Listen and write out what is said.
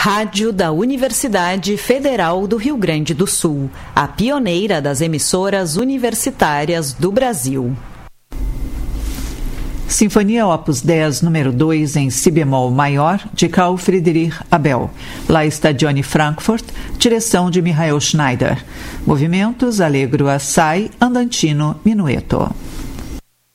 Rádio da Universidade Federal do Rio Grande do Sul, a pioneira das emissoras universitárias do Brasil. Sinfonia Opus 10, número 2, em si bemol maior, de Carl Friedrich Abel. Lá está Johnny Frankfurt, direção de Michael Schneider. Movimentos, Allegro assai, andantino, minueto.